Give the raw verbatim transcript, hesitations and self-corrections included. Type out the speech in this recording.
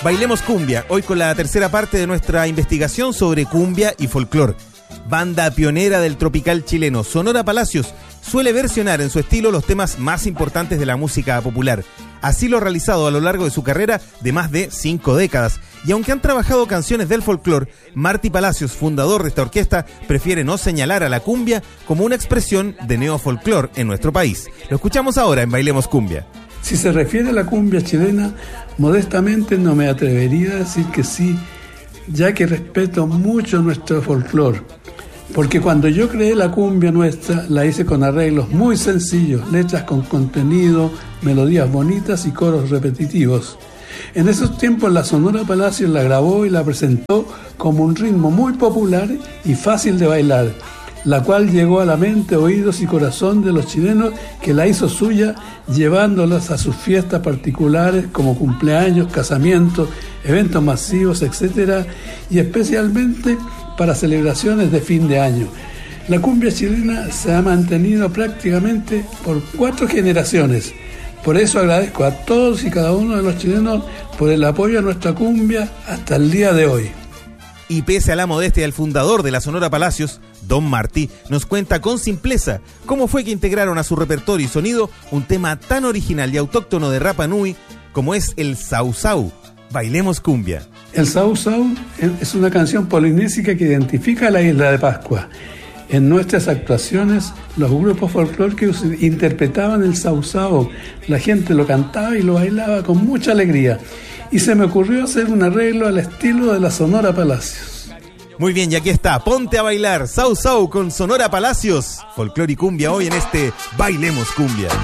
Bailemos Cumbia, hoy con la tercera parte de nuestra investigación sobre cumbia y folclor. Banda pionera del tropical chileno, Sonora Palacios suele versionar en su estilo los temas más importantes de la música popular. Así lo ha realizado a lo largo de su carrera de más de cinco décadas. Y aunque han trabajado canciones del folclor, Marty Palacios, fundador de esta orquesta, prefiere no señalar a la cumbia como una expresión de neofolclor en nuestro país. Lo escuchamos ahora en Bailemos Cumbia. Si se refiere a la cumbia chilena, modestamente no me atrevería a decir que sí, ya que respeto mucho nuestro folclore. Porque cuando yo creé la cumbia nuestra, la hice con arreglos muy sencillos, letras con contenido, melodías bonitas y coros repetitivos. En esos tiempos la Sonora Palacios la grabó y la presentó como un ritmo muy popular y fácil de bailar, la cual llegó a la mente, oídos y corazón de los chilenos, que la hizo suya llevándolas a sus fiestas particulares como cumpleaños, casamientos, eventos masivos, etcétera, y especialmente para celebraciones de fin de año. La cumbia chilena se ha mantenido prácticamente por cuatro generaciones. Por eso agradezco a todos y cada uno de los chilenos por el apoyo a nuestra cumbia hasta el día de hoy. Y pese a la modestia del fundador de la Sonora Palacios, Don Martí nos cuenta con simpleza cómo fue que integraron a su repertorio y sonido un tema tan original y autóctono de Rapa Nui como es el Sau Sau. Bailemos Cumbia. El Sau Sau es una canción polinésica que identifica a la isla de Pascua. En nuestras actuaciones, los grupos folclóricos interpretaban el Sau Sau. La gente lo cantaba y lo bailaba con mucha alegría. Y se me ocurrió hacer un arreglo al estilo de la Sonora Palacios. Muy bien, y aquí está, ponte a bailar Sau Sau con Sonora Palacios. Folclor y cumbia hoy en este Bailemos Cumbia.